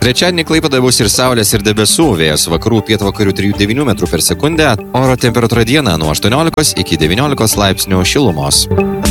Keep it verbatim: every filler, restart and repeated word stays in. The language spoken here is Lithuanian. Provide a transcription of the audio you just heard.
Trečiadienį Klaipėdoje bus ir saulės, ir debesų, vėjas vakarų pietvakarių trijų devynių metrų per sekundę, oro temperatūra dieną nuo aštuoniolikos iki devyniolikos laipsnių šilumos.